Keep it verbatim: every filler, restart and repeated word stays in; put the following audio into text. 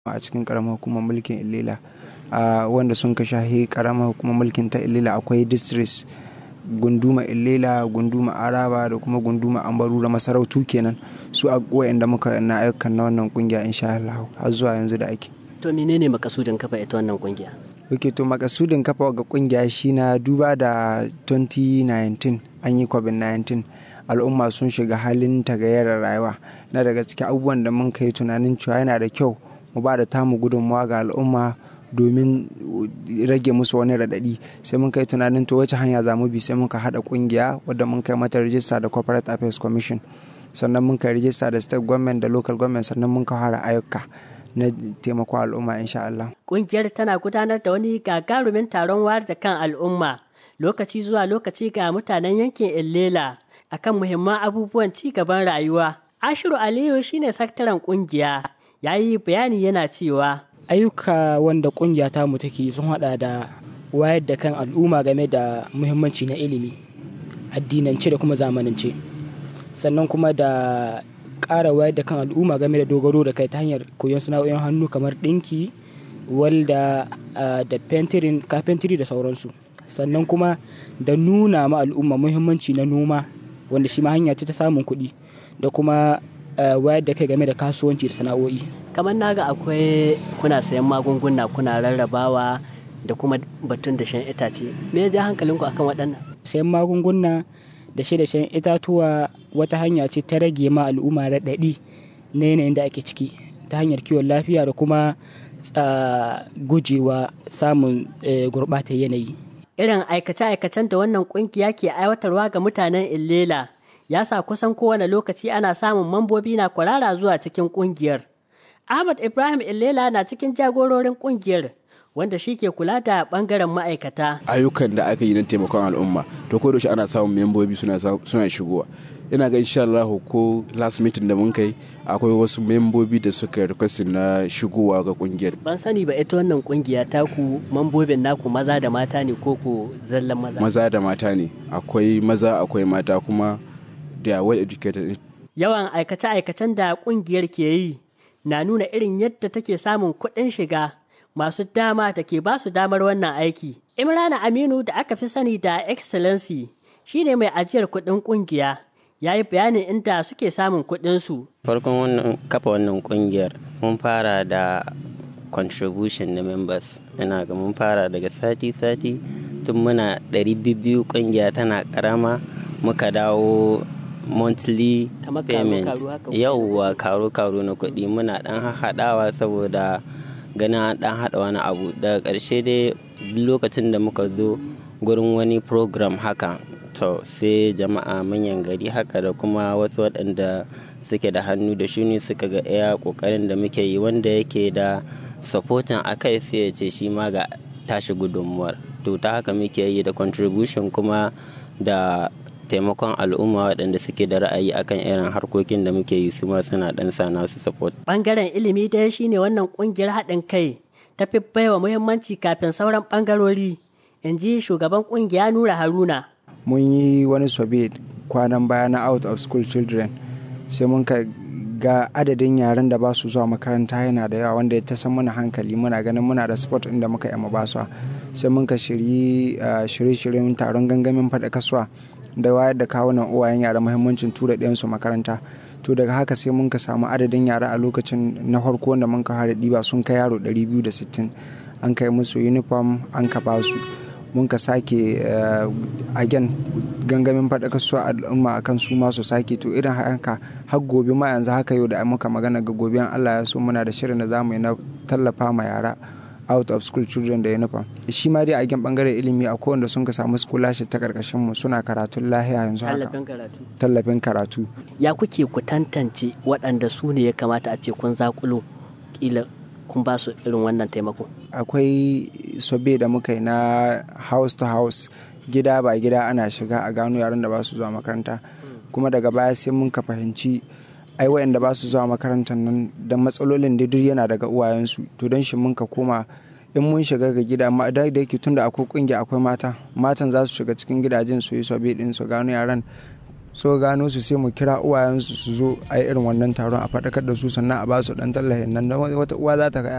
a cikin karamar hukumar mulkin Ilela, wanda sun ka shahi karamar hukumar mulkin ta Ilela. Akwai districts gunduma Ilela, gunduma Araba da kuma gunduma Ambaru da masarautu kenan, su a wayanda muka na ayyukan na wannan kungiya insha Allah har zuwa yanzu da ake. To menene makasudin kafa ita wannan kungiya? Ok, to makasudin kafa ga kungiya shi na duba da twenty nineteen an yi covid nineteen, al'umma sun shiga halin tagayyarar rayuwa. Na daga cikin abubuwan da mun kai tunanin cewa yana da kyau mu ba da tamu gudunmawa ga al'umma domin rage musu wani raɗaɗi, sai mun kai tunanin to wace hanya za mu bi, sai muka haɗa ƙungiya wadda mun kai mata rijista da Corporate Affairs Commission, sannan mun kai rijista da State Government da Local Government, sannan mun ka fara ayyuka na taimako al'umma insha Allah. Ƙungiyar tana gudanar da wani gagarumin taron wayar da kan al'umma lokaci zuwa lokaci ga mutanen yankin Ilela akan muhimman abubuwan ci gaban rayuwa. Ashiru Aliyu shine sakataren ƙungiya, ya yi bayani yana cewa ayyuka wanda ƙungiya ta mu take sun hada da wayar da kan al'umma game da muhimmanci na ilimi addinance da kuma zamanance, sannan kuma da ƙara wayar da kan al'umma game da dogaro da kai ta hanyar koyon sana'o'in hannu kamar ɗinki, walda da fentirin, carpentry da sauransu, sannan kuma da nuna ma al'umma muhimmanci na noma wanda shi ma hanya ce ta samun kuɗi, da kuma wayar da kai game da kasuwanci da sana'o'i. Kamar naga akwai kuna sayan magunguna kuna rarrabawa da kuma batun da shan itace, me ya ja hankalinku akan waɗannan? Sayan magunguna da shi da shan itatuwa wata hanya ce ta rage ma al'umma raɗaɗi na yanayin da ake ciki ta hanyar kiwon lafiya da kuma gujewa samun gurɓatar yanayi. Irin aikace-aikacen da wannan ƙungiya ke aiwatarwa ga mutanen Ilela ya sa kusan kowane lokaci ana samun mambobi na kwarara zuwa cikin ƙungiyar. Ahmad Ibrahim Ilela na cikin jagororin ƙungiyar, wanda shi ke kula da ɓangaren ma'aikata. Ayyukan da aka yi na taimakon al'umma, to ko da shi ana samun membobi suna suna shigowa. Ina ga insha Allah ko last meeting da mun kai akwai wasu membobi da suka request na shigowa ga ƙungiyar. Ban sani ba ita wannan ƙungiya ta ku mambobin naku maza da mata ne ko ko zallan maza? Maza da mata ne, akwai maza akwai mata kuma they are well educated. Yawan aikace-aikacen da ƙungiyar ke yi na nuna irin yadda take samun kuɗin shiga masu dama da ke ba su damar wannan aiki. Imrana Aminu da aka fi sani da Excellency shine mai ajiyar kuɗin ƙungiya, ya yi bayanin inda suke samun kuɗinsu. Farkon wannan kafa wannan ƙungiyar mun fara da contribution na members. Ina ga mun fara daga sati-sati tun muna ɗari biyu ƙungiya tana ƙarama, muka dawo monthly payment. Yauwa karo-karo na kuɗi muna ɗan haɗawa saboda ganin an ɗan haɗa wani abu. Daga ƙarshe dai lokacin da muka zo gurin wani program haka, to sai jama'a manyan gari haka da kuma wasu waɗanda suke da hannu da shuni suka ga iya ƙoƙarin da muke yi wanda yake da supporting akai, sai ya ce shi ma ga tashi gudunmuwar. To ta haka muke yi da contribution kuma da taimakon al'umma waɗanda suke da ra'ayi akan irin harkokin da muke yi, su ma suna ɗan sa nasu support. Ɓangaren ilimi dai shine wannan ƙungiyar haɗin kai ta fi baiwa muhimmanci kafin sauran ɓangarori, in ji shugaban ƙungiya Nura Haruna. Mun yi wani survey kwanan baya na out of school children, sai mun ka ga adadin yaran da ba su zuwa makaranta yana da yawa, wanda ya ta san mana hankali. Muna ganin muna da sport inda muka yi ba su, sai mun ka shirye-shiryen taron gangamin faɗa kasuwa da wayar da kawunan uwayen yara muhimmancin tura ɗiyansu makaranta. To daga haka sai mun ka samu adadin yara a lokacin na farko wanda mun ka fara ɗiba sun kai yaro ɗari biyu da sittin. An kai musu uniform an ka ba su. Mun ka sake again gangamin faɗa kasuwa al'umma akan su ma su sake. To irin haka har gobe ma yanzu haka yau da muka magana ga gobe Allah ya so muna da shirin da za mu yi na tallafa ma yara out of school children da uniform. Shi ma dai a gen bangaren ilimi a kowanne sun ka samu scholarship ta karkashin mu suna karatun lahiya yanzu haka. Tallafin karatu. Tallafin karatu. Ya kuke ku tantance waɗanda su ne ya kamata a ce kun zakulo kila kun ba su irin wannan taimako? Akwai sobe da muka yi na house to house, gida ba gida ana shiga a gano yaran da ba su zuwa makaranta. Kuma daga baya sai mun ka fahimci ai waɗanda ba su zuwa makarantar nan da matsalolin da duk yana daga uwayensu. To don shi mun ka koma in mun shiga ga gida, ma da yake tunda akwai kungiya akwai mata, matan za su shiga cikin gidajen su yi sobe din su gano yaran so gano su sai mu kira uwayensu su zo a yi irin wannan taron a faɗakar da su sannan a ba su ɗan tallafin nan wata uwa za ta ga